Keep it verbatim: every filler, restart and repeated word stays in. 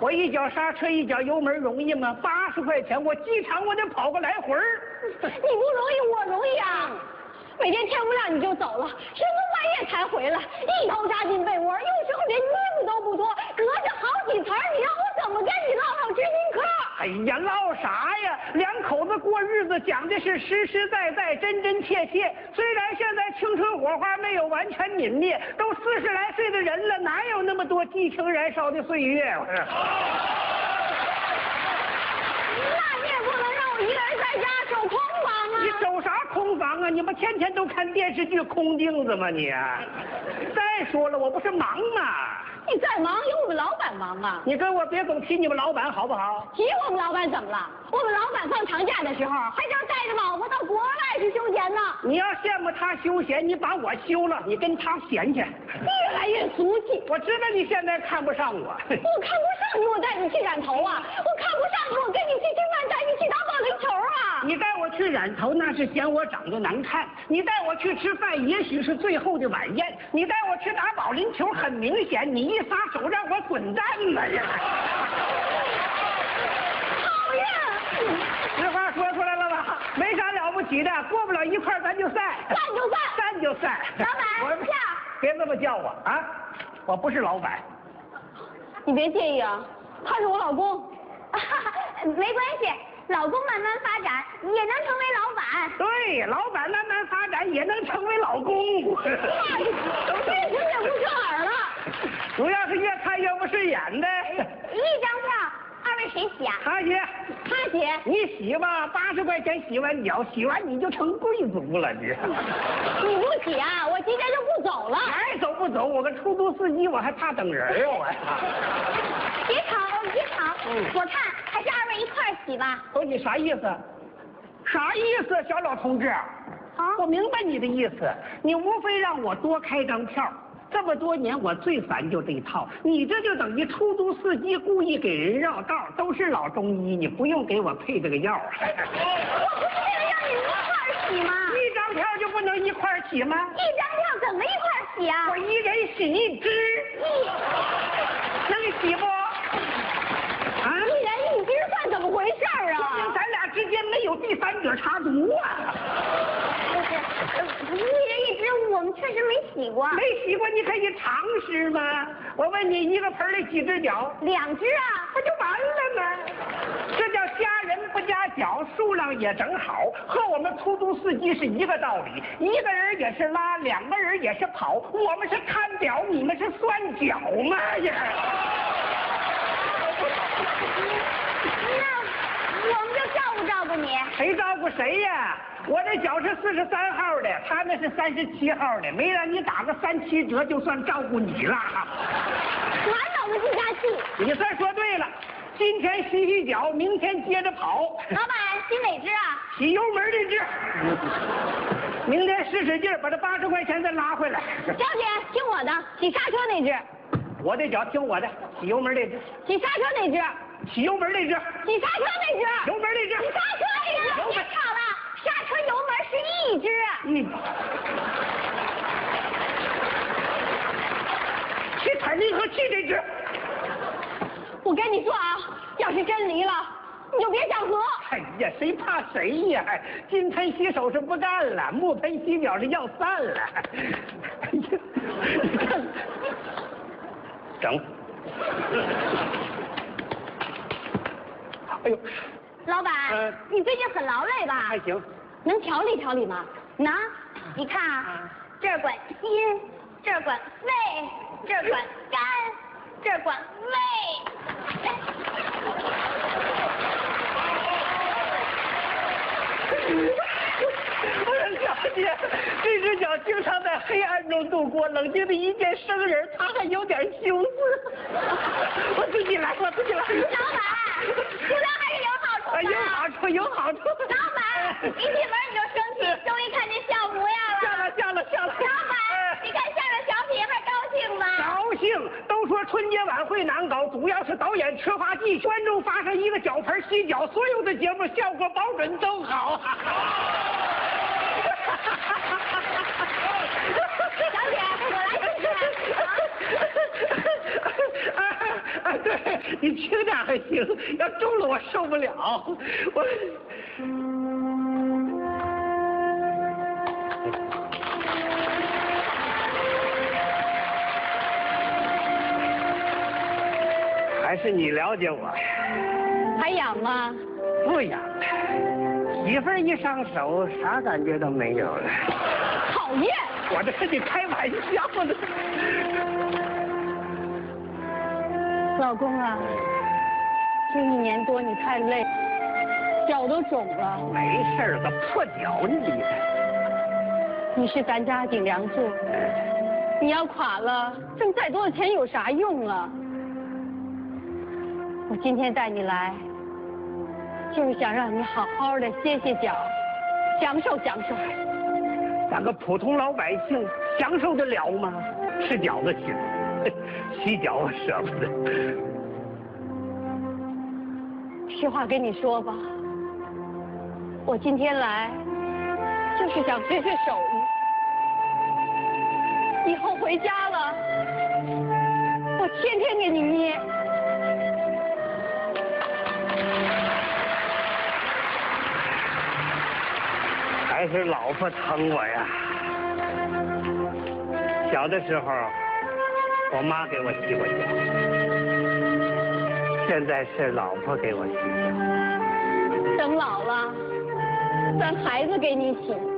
我一脚刹车一脚油门容易吗？八十块钱我机场我得跑个来回儿。 你不容易我容易啊！每天天不亮你就走了，深更半夜才回来，一头扎进被窝，有时候连衣服都不脱，隔着好几层，你让我怎么跟你唠唠知心嗑？ 哎呀，唠啥呀？两口子过日子讲的是实实在在、真真切切。虽然现在青春火花没有完全泯灭，都四十来岁的人了，哪有那么多激情燃烧的岁月？ 那你也不能让我一个人在家守空房啊！ 你守啥空房啊？你不天天都看电视剧空镜子吗你？再说了，我不是忙吗？ 你再忙有我们老板忙啊！ 你跟我别总提你们老板好不好？ 提我们老板怎么了？我们老板放长假的时候还想带着老婆到国外去休闲呢。 你要羡慕他休闲，你把我休了，你跟他闲去。 越来越俗气。 我知道你现在看不上我。 我看不上你，我带你去染头啊！我看不上你，我跟你去吃饭，带你去打保龄球啊！ 你带我去染头，那是嫌我长得难看；你带我去吃饭，也许是最后的晚宴；你带我去打保龄球，很明显，你一撒手让我滚蛋了呀！ 讨厌！ 实话说出来了吧？没啥了不起的，过不了一块咱就散， 散就散， 散就散。 老板我下， 别这么叫我啊！我不是老板。 你别介意啊，他是我老公。没关系，老公慢慢发展也能成为老板。 对，老板慢慢发展也能成为老公。 越听越不顺耳了。 主要是越看越不顺眼的。 一张票，二位谁洗啊？ 他洗。 他洗。 你洗吧，八十块钱洗完脚，洗完你就成贵族了你。 你不洗啊，我今天就不走了。 爱走不走，我个出租司机我还怕等人啊我。 别吵别吵， 嗯， 我看还是二位一块儿洗吧。 不是你啥意思？啥意思，小老同志？啊，我明白你的意思，你无非让我多开张票。这么多年我最烦就这一套，你这就等于出租司机故意给人绕道，都是老中医，你不用给我配这个药。 我不是为了让你一块儿洗吗？ 一张票就不能一块儿洗吗？ 一张票怎么一块儿洗啊？ 我一人洗一只， 一能洗不？啊， 一人一只算怎么回事啊？ 说明咱俩之间没有第三者插足啊。 不是，呃，一人一只，我们确实没洗过。 没洗过，你可以尝试吗？我问你，一个盆里几只脚？ 两只啊， 不就完了吗？这叫加人不加脚，数量也正好，和我们出租司机是一个道理。一个人也是拉，两个人也是跑，我们是看表，你们是算脚嘛呀？ 那我们就照顾照顾你。 谁照顾谁呀？我这脚是四十三号的，他那是三十七号的，没让你打个三七折，就算照顾你了。 满脑子计价器。 你算说对了，今天洗洗脚，明天接着跑。 老板，洗哪只啊？ 洗油门这只。明天使使劲儿，把这八十块钱再拉回来。 小姐，听我的，洗刹车那只。 我这脚听我的，洗油门这只。 洗刹车那只。 洗油门这只。 洗刹车那只。 油门这只。 洗刹车那只。 油门别吵了，刹车油门是一只。 嗯。洗踩离合器这只。 我跟你说啊，要是真离了，你就别想和。 哎呀，谁怕谁呀？金盆洗手是不干了，木盆洗脚是要散了。哎呀，整。哎呦， 老板， 呃、 你最近很劳累吧？ 还行。 能调理调理吗？能。你看啊，这儿管心，这儿管肺，这儿管肝，这儿管胃。 小姐，这只脚经常在黑暗中度过，冷静的一见生人，他还有点羞涩。我自己来，我自己来。 老板，除了还是有好处的。 有好处，有好处。 老板，一进门你就生气，终于看见笑模样了。 下了，下了，下了。 老板，你看相声小品还高兴吗？ 高兴。都说春节晚会难搞，主要是导演缺乏技巧，观众发上一个脚盆洗脚，所有的节目效果保准都好。 小姐，我来试试。 对，你轻点还行，要重了我受不了。我。还是你了解我。 还痒吗？ 不痒了，媳妇儿一上手，啥感觉都没有了。 讨厌！ 我这跟你开玩笑呢。 老公啊，这一年多你太累，脚都肿了。 没事，个破脚你。 你是咱家顶梁柱，你要垮了，挣再多的钱有啥用啊？我今天带你来，就是想让你好好的歇歇脚，享受享受。 咱个普通老百姓享受得了吗？吃饺子行，洗脚我舍不得。 实话跟你说吧，我今天来就是想学学手艺，以后回家了，我天天给你捏。 还是老婆疼我呀。小的时候，我妈给我洗过脚，现在是老婆给我洗脚。 等老了，咱孩子给你洗。